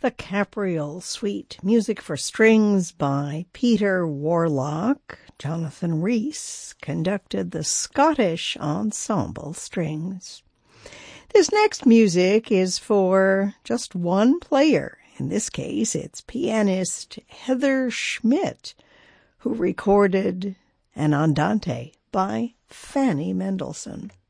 The Capriole Suite, music for strings by Peter Warlock. Jonathan Rhys conducted the Scottish Ensemble Strings. This next music is for just one player. In this case, it's pianist Heather Schmidt, who recorded an Andante by Fanny Mendelssohn.